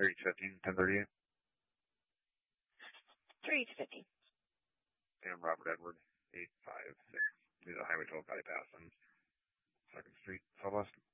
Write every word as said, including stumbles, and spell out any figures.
thirty to fifteen, ten thirty-eight. thirty to fifteen. And Robert Edward, eight five six. He's a highway twelve guy passing. Second Street, Southwest.